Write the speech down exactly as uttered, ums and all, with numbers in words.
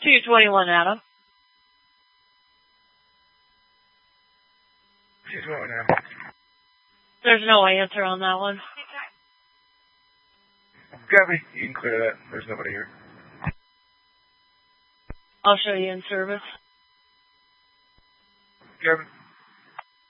two twenty-one, Adam. two twenty-one, Adam. There's no answer on that one. Gabby, you can clear that. There's nobody here. I'll show you in service. Gavin.